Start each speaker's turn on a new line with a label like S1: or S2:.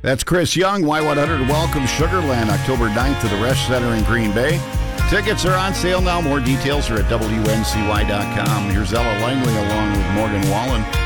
S1: That's Chris Young, Y100 Welcome Sugarland, October 9th to the Resch Center in Green Bay. Tickets are on sale now. More details are at WNCY.com. Here's Ella Langley along with Morgan Wallen.